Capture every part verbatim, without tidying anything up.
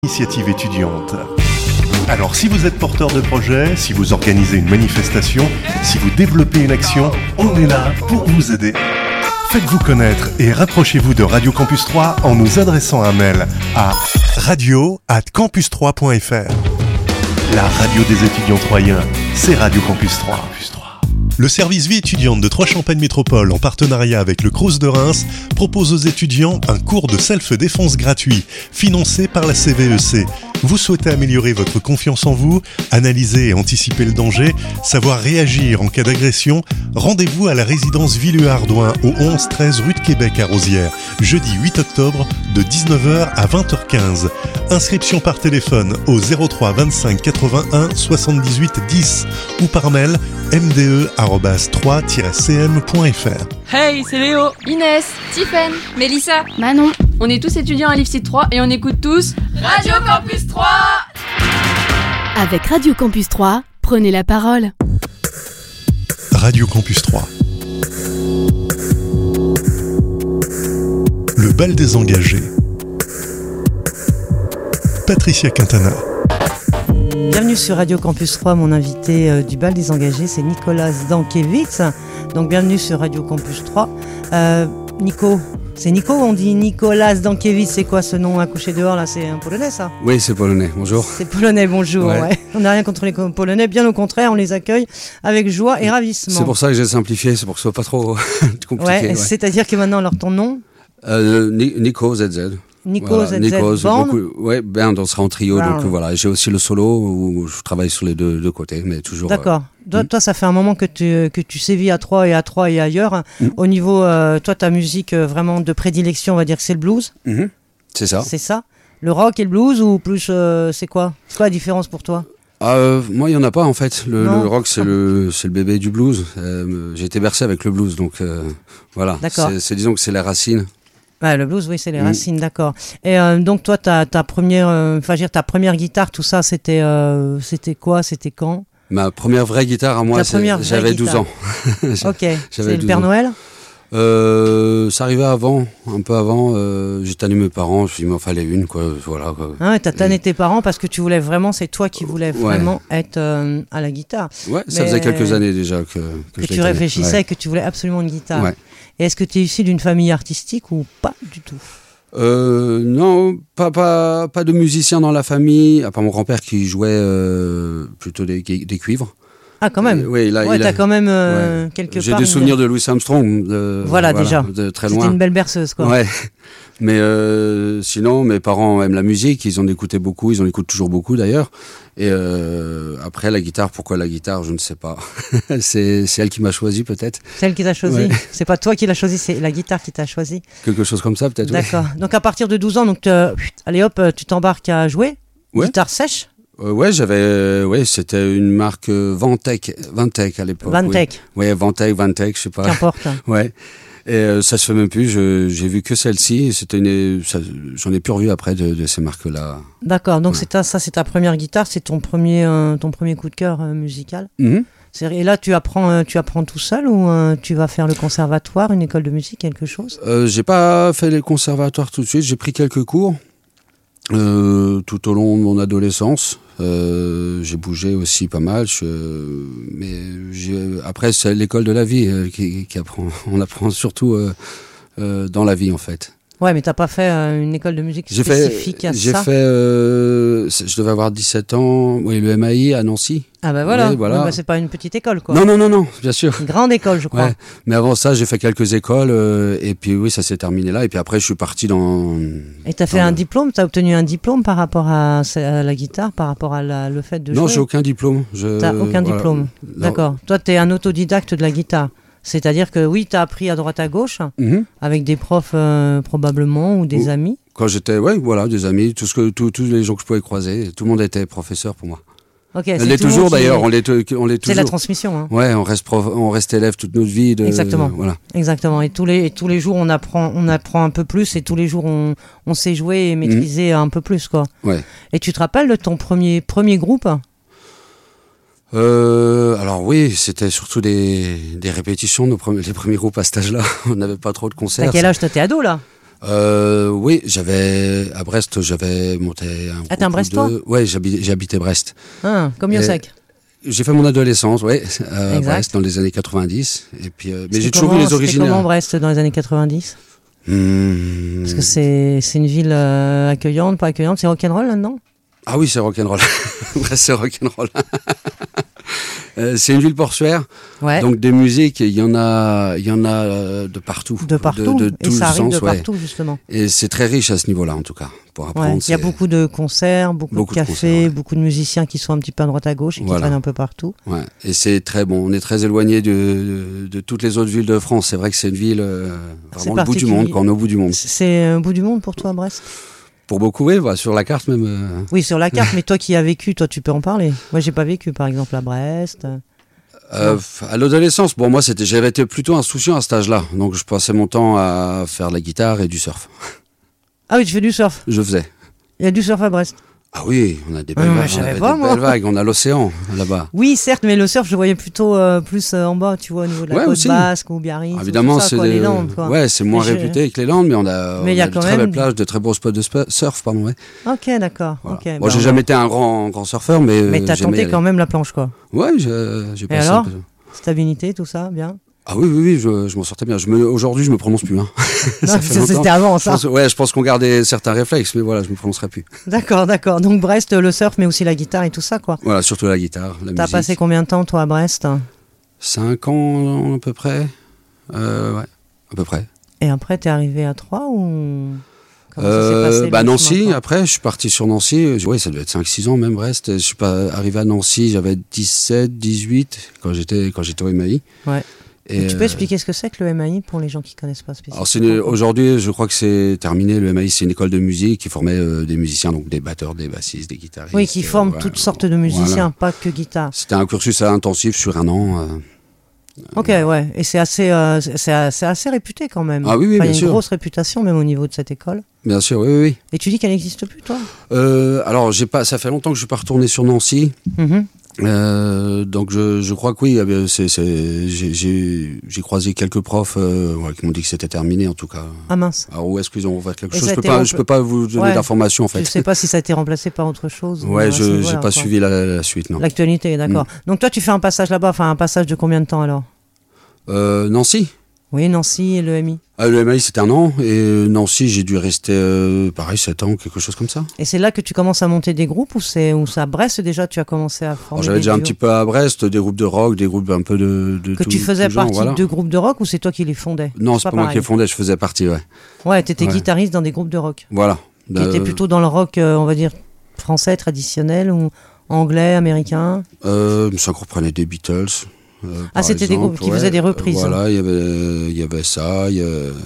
Initiative étudiante. Alors si vous êtes porteur de projet, si vous organisez une manifestation, si vous développez une action, on est là pour vous aider. Faites-vous connaître et rapprochez-vous de Radio Campus trois en nous adressant un mail à radio arobase campus trois point f r. La radio des étudiants troyens, c'est Radio Campus trois. Le service vie étudiante de Troyes-Champagne Métropole, en partenariat avec le Crous de Reims, propose aux étudiants un cours de self-défense gratuit, financé par la C V E C. Vous souhaitez améliorer votre confiance en vous, analyser et anticiper le danger, savoir réagir en cas d'agression? Rendez-vous à la résidence Villeux-Ardouin, au onze treize rue de Québec à Rosières, jeudi huit octobre, de dix-neuf heures à vingt heures quinze. Inscription par téléphone au zéro trois vingt-cinq quatre-vingt-un soixante-dix-huit dix ou par mail m d e arobase trois tiret c m point f r. Hey, c'est Léo, Inès, Tiffen, Mélissa, Manon. On est tous étudiants à l'I F C trois et on écoute tous Radio Campus trois. Avec Radio Campus trois, prenez la parole. Radio Campus trois. Le bal des engagés. Patricia Quintana. Bienvenue sur Radio Campus trois, mon invité euh, du bal des engagés, c'est Nicolas Zdankiewicz. Donc bienvenue sur Radio Campus trois. Euh, Nico, c'est Nico ou on dit Nicolas Zdankiewicz? C'est quoi ce nom à coucher dehors là? C'est un polonais ça? Oui, c'est polonais, bonjour. C'est polonais, bonjour. Ouais. Ouais. On n'a rien contre les polonais, bien au contraire, on les accueille avec joie et ravissement. C'est pour ça que j'ai simplifié, c'est pour que ce soit pas trop compliqué. Ouais, ouais. C'est-à-dire que maintenant, alors ton nom euh, Nico Z Z. Nico voilà, Z Z Nico, Band. beaucoup, ouais, ben on sera en trio, Wow. donc voilà. J'ai aussi le solo où je travaille sur les deux, deux côtés, mais toujours. D'accord. Euh, Toi, mm. toi, ça fait un moment que tu, que tu sévis à Troyes et à Troyes et ailleurs. Mm. Au niveau, euh, toi, ta musique euh, vraiment de prédilection, on va dire que c'est le blues. Mm-hmm. C'est ça. C'est ça. Le rock et le blues ou plus, euh, c'est quoi? C'est quoi la différence pour toi? Euh, moi, il y en a pas en fait. Le, Non. le rock, c'est le, c'est le bébé du blues. Euh, j'ai été bercé avec le blues, donc euh, voilà. D'accord. C'est, c'est disons que c'est la racine. Ouais, le blues, oui, c'est les Mm. racines, d'accord. Et euh, donc toi, ta, ta première, euh, enfin, dire ta première guitare, tout ça, c'était, euh, c'était quoi? C'était quand? Ma première vraie guitare à moi, Ta c'est, première vraie j'avais douze guitare. ans. Ok. C'est le douze Père ans. Noël? Euh, ça arrivait avant, un peu avant. Euh, j'ai tanné mes parents, je me suis dit, il m'en fallait une, quoi. Voilà, quoi. Ah ouais, t'as tanné tes parents parce que tu voulais vraiment, c'est toi qui voulais Ouais. vraiment être euh, à la guitare. Ouais, ça Mais- faisait quelques années déjà que, que, Que je tu l'ai tanné. réfléchissais Ouais. et que tu voulais absolument une guitare. Ouais. Et est-ce que tu es issu d'une famille artistique ou pas du tout? Euh, non, pas, pas, pas de musicien dans la famille, à part mon grand-père qui jouait euh, plutôt des, des cuivres. Ah, quand même. Euh, oui, il a, Ouais, il a- t'as quand même euh, quelque J'ai part. des une- souvenirs de Louis Armstrong. De, Voilà, déjà. De très C'était loin. une belle berceuse, quoi. Ouais. Mais euh, sinon, mes parents aiment la musique, ils en écoutaient beaucoup, ils en écoutent toujours beaucoup d'ailleurs. Et euh, après, la guitare, pourquoi la guitare, je ne sais pas. c'est, c'est elle qui m'a choisi peut-être. Celle qui t'a choisi. Ouais. C'est pas toi qui l'as choisi, c'est la guitare qui t'a choisi. Quelque chose comme ça peut-être. ouais. D'accord. Donc à partir de douze ans, donc te- allez hop, tu t'embarques à jouer. Ouais. Guitare sèche. Euh, ouais, j'avais, euh, ouais, c'était une marque euh, Vantec, Vantec à l'époque. Vantec. Oui. Ouais, Vantec, Vantec, je sais pas. Qu'importe. Ouais. Et euh, ça se fait même plus. Je, j'ai vu que celle-ci. et C'était une, ça, j'en ai plus revu après de, de ces marques-là. D'accord. Donc Ouais. c'est ta, ça, c'est ta première guitare, c'est ton premier, euh, ton premier coup de cœur euh, musical. Mhm. C'est- Et là, tu apprends, euh, tu apprends tout seul ou euh, tu vas faire le conservatoire, une école de musique, quelque chose? Euh, j'ai pas fait les conservatoires tout de suite. J'ai pris quelques cours euh, tout au long de mon adolescence. Euh, j'ai bougé aussi pas mal. Je, mais j'ai, après, c'est l'école de la vie euh, qui, qui apprend. On apprend surtout euh, euh, dans la vie en fait. Ouais, mais t'as pas fait euh, une école de musique J'ai fait, spécifique à j'ai ça? fait, euh, je devais avoir dix-sept ans. Oui, le M A I à Nancy. Ah bah voilà. Oui, voilà. Ouais, bah, c'est pas une petite école, quoi. Non, non, non, non, bien sûr. Une grande école, je crois. Ouais. Mais avant ça, j'ai fait quelques écoles euh, et puis oui, ça s'est terminé là. Et puis après, je suis parti dans. Et t'as fait dans un le- diplôme, t'as obtenu un diplôme par rapport à, à la guitare, par rapport à la- le fait de Non, jouer? j'ai aucun diplôme. Je... T'as aucun voilà. diplôme. Non. D'accord. Toi, t'es un autodidacte de la guitare. C'est-à-dire que oui, t'as appris à droite à gauche, Mhm. avec des profs euh, probablement ou des Oh. amis. Quand j'étais, ouais, voilà, des amis, tout ce que, tout- tous les gens que je pouvais croiser, tout le monde était professeur pour moi. Ok. On c'est l'est tout le monde toujours qui- d'ailleurs, on l'est, on l'est C'est la toujours. transmission. Hein. Ouais, on reste, prof, on reste élève toute notre vie. De, Exactement. Voilà. Exactement. Et tous les, et tous les jours, on apprend, on apprend un peu plus, et tous les jours, on, on sait jouer et maîtriser un peu plus, quoi. Ouais. Et tu te rappelles de ton premier, premier groupe? Euh, alors oui, c'était surtout des, des répétitions, nos premiers, les premiers groupes à cet âge-là. On n'avait pas trop de concerts. À quel âge? Toi, t'es ado, là? Euh, oui, j'avais à Brest, j'avais monté un. Ah, t'es un Brestois ? Ouais, j'habitais, j'habitais Brest. Ah, comme Yosek. J'ai fait mon adolescence, ouais, à Brest dans les années quatre-vingt-dix. Et puis, euh, mais j'ai toujours vu les origines. Comment Brest dans les années quatre-vingt-dix ? Mmh. Parce que c'est c'est une ville euh, accueillante, pas accueillante, c'est rock'n'roll là-dedans ? Ah oui, c'est rock'n'roll. Brest, c'est rock'n'roll. Euh, c'est une ville portuaire, ouais. Donc des musiques, il y en a, il y en a de partout, de partout, de, de et ça arrive sens, de ouais. partout justement. Et c'est très riche à ce niveau-là en tout cas pour apprendre. Ouais. Il y a beaucoup de concerts, beaucoup, beaucoup de cafés, de concerts, ouais. Beaucoup de musiciens qui sont un petit peu à droite à gauche et voilà. qui traînent un peu partout. Ouais. Et c'est très bon. On est très éloigné de, de, de toutes les autres villes de France. C'est vrai que c'est une ville euh, vraiment le bout du monde, quand on est au bout du monde. C'est un bout du monde pour toi, Brest ? Pour beaucoup, oui, bah, sur la carte même. Euh... Oui, sur la carte. Mais toi qui as vécu, toi, tu peux en parler. Moi, j'ai pas vécu, par exemple, à Brest. Euh, à l'adolescence, bon moi c'était, j'avais été plutôt insouciant à cet âge-là, donc je passais mon temps à faire de la guitare et du surf. Ah oui, tu fais du surf ? Je faisais. Il y a du surf à Brest ? Ah oui, on a des belles, ah, vagues, on avait pas, des moi. belles vagues, on a l'océan là-bas. Oui, certes, mais le surf, je voyais plutôt euh, plus euh, en bas, tu vois, au niveau de la ouais, côte aussi. basque ou Biarritz. Ah, évidemment, ça, c'est quoi, des... les Landes, quoi. Ouais, c'est moins mais réputé je... que les Landes, mais on a, mais on y a a de quand très même... belles plages, de très beaux spots de surf, pardon, ouais. Ok, d'accord. Voilà. Okay, bon, bah, j'ai ouais. jamais été un grand, grand surfeur, mais. Mais t'as tenté quand même la planche, quoi. Ouais, j'ai, j'ai passé. Et alors un peu... Stabilité, tout ça, bien. Ah oui, oui, oui, je, je m'en sortais bien. Je me, aujourd'hui, je me prononce plus. Hein. Non, ça ça, c'était avant, ça. Je pense, ouais, je pense qu'on gardait certains réflexes, mais voilà, je me prononcerai plus. D'accord, d'accord. Donc Brest, le surf, mais aussi la guitare et tout ça, quoi. Voilà, surtout la guitare, la T'as musique. passé combien de temps, toi, à Brest ? Cinq ans, à peu près. Euh, ouais, à peu près. Et après, t'es arrivé à Troyes ou... Comment euh, ça s'est passé, bah Nancy, après, je suis parti sur Nancy. Oui, ça devait être cinq six ans même, Brest. Je suis pas arrivé à Nancy, j'avais dix-sept, dix-huit, quand j'étais, quand j'étais au M A I. Ouais. Et tu euh... peux expliquer ce que c'est que le M A I pour les gens qui ne connaissent pas spécifiquement ? Alors c'est une... Aujourd'hui, je crois que c'est terminé. Le M A I, c'est une école de musique qui formait euh, des musiciens, donc des batteurs, des bassistes, des guitaristes. Oui, qui forment euh, toutes sortes de musiciens, voilà. Pas que guitare. C'était un cursus intensif sur un an. Euh... Ok, ouais. Et c'est assez, euh, c'est assez, assez réputé quand même. Ah oui, oui, enfin, bien il y a une sûr. grosse réputation même au niveau de cette école. Bien sûr, oui, oui. oui. Et tu dis qu'elle n'existe plus, toi ? euh, Alors, j'ai pas. Ça fait longtemps que je suis pas retourné sur Nancy. Mm-hmm. Euh, donc je, je crois que oui, c'est, c'est, j'ai, j'ai, j'ai croisé quelques profs euh, ouais, qui m'ont dit que c'était terminé en tout cas. Ah mince. Alors où est-ce qu'ils ont ouvert quelque Et chose ? Je peux rempla... pas, je peux pas vous donner ouais. d'informations en fait. Je sais pas si ça a été remplacé par autre chose. Ouais, je voilà, j'ai voilà, pas quoi. suivi la, la suite non. L'actualité, d'accord. Mm. Donc toi tu fais un passage là-bas, enfin un passage de combien de temps alors ? euh, Nancy. Oui, Nancy et le M I. Ah, le M A I c'était un an et Nancy j'ai dû rester euh, pareil sept ans, quelque chose comme ça. Et c'est là que tu commences à monter des groupes ou c'est ou ça à Brest déjà tu as commencé à former? Alors, j'avais des déjà duos. un petit peu à Brest des groupes de rock, des groupes un peu de, de que tout, tu faisais tout genre, partie voilà. de groupes de rock ou c'est toi qui les fondais? Non, c'est pas, pas moi qui les fondais, je faisais partie, ouais. Ouais, t'étais ouais. guitariste dans des groupes de rock. Voilà. Qui euh... étaient plutôt dans le rock, euh, on va dire français traditionnel ou anglais, américain. Euh, ça comprenait des Beatles. Euh, ah, c'était exemple, des groupes qui ouais, faisaient des reprises. Euh, voilà, il y avait, il y avait ça, il y,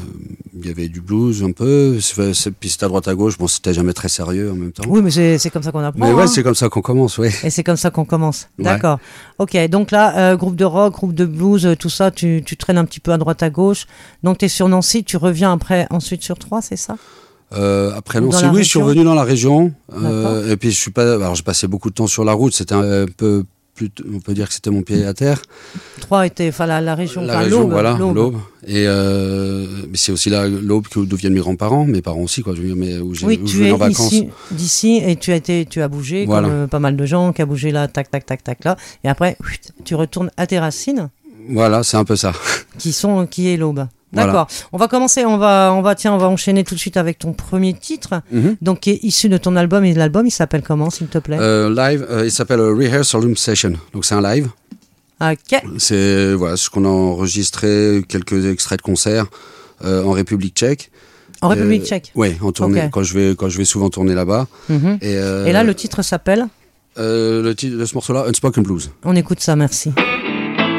y avait du blues un peu. C'est, c'est, puis c'était à droite à gauche. Bon, c'était jamais très sérieux en même temps. Oui, mais c'est, c'est comme ça qu'on apprend. Mais ouais, hein. c'est comme ça qu'on commence, ouais. Et c'est comme ça qu'on commence. Ouais. D'accord. Ok, donc là, euh, groupe de rock, groupe de blues, tout ça, tu, tu traînes un petit peu à droite à gauche. Donc tu es sur Nancy, tu reviens après, ensuite sur Troyes, c'est ça? Euh, après Ou Nancy, oui, je suis revenu dans la région. Euh, et puis je suis pas. Alors j'ai passé beaucoup de temps sur la route. C'était un peu. Plus, on peut dire que c'était mon pied à terre. Troyes était, enfin la, la région, la enfin, région, l'Aube, voilà, l'Aube. l'Aube. Et euh, mais c'est aussi là l'Aube d'où viennent mes grands-parents, mes parents aussi, quoi. Je veux dire, mais où j'ai, oui, où tu je vais es en vacances. ici, d'ici et tu as été, tu as bougé voilà. comme euh, pas mal de gens, qui a bougé là, tac, tac, tac, tac là, et après tu retournes à tes racines. Voilà, c'est un peu ça. Qui sont, qui est l'Aube. Voilà. D'accord. On va commencer, on va, on va, tiens, on va enchaîner tout de suite avec ton premier titre, mm-hmm. donc qui est issu de ton album. Et l'album, il s'appelle comment, s'il te plaît? euh, Live, euh, il s'appelle euh, Rehearsal Room Session. Donc c'est un live. Ok. C'est voilà ce qu'on a enregistré, quelques extraits de concerts euh, en République Tchèque. En République euh, Tchèque. Oui, en tournée. Okay. Quand je vais, quand je vais souvent tourner là-bas. Mm-hmm. Et, euh, et là, le titre s'appelle euh, le titre de ce morceau-là, Unspoken Blues. On écoute ça, merci.